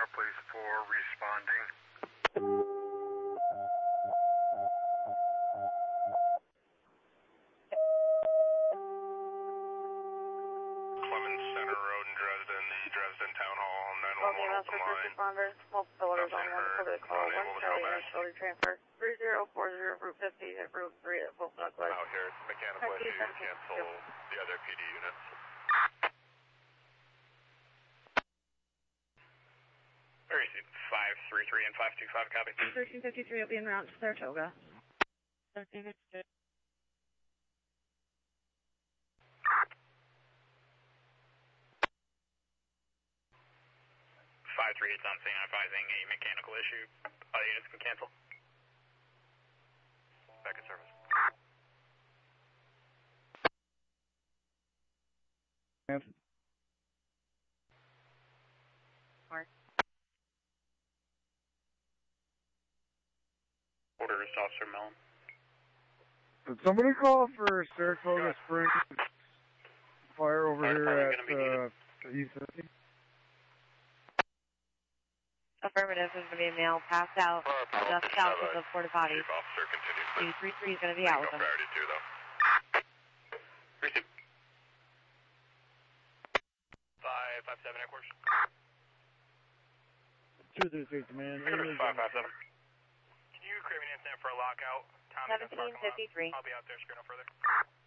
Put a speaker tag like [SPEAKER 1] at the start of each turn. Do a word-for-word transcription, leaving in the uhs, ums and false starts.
[SPEAKER 1] Tower Police four responding. Clemens Center Road in Dresden, the Dresden Town Hall, nine one one open line.
[SPEAKER 2] Responders, multiple orders on one over the call, one Charlie, shoulder transfer, three zero four zero, Route fifty, at Route three at Fulton Northwest.
[SPEAKER 1] Out here, mechanical issue, cancel the other P D units. Very soon, five three three and five two five, copy.
[SPEAKER 2] thirteen fifty-three will be en route to Saratoga. thirteen fifty-three.
[SPEAKER 1] five three eight on scene, advising a mechanical issue. Other units can cancel. Back in service.
[SPEAKER 3] Cancel.
[SPEAKER 2] Mark.
[SPEAKER 1] Order is Officer Mellon.
[SPEAKER 3] Did somebody call for Saratoga Springs fire over
[SPEAKER 1] Fire
[SPEAKER 3] here at
[SPEAKER 1] department
[SPEAKER 3] uh, East fifty?
[SPEAKER 2] Affirmative, there's going to be a male passed out just south of the porta potty.
[SPEAKER 1] Chief Officer continues.
[SPEAKER 2] two three three is going to be out with him.
[SPEAKER 1] Priority two, though. Receive. five five seven, aircourse.
[SPEAKER 3] two three three, command.
[SPEAKER 1] five five seven. Can you create an incident for a lockout?
[SPEAKER 2] seventeen fifty-three.
[SPEAKER 1] I'll be out there, screw no further.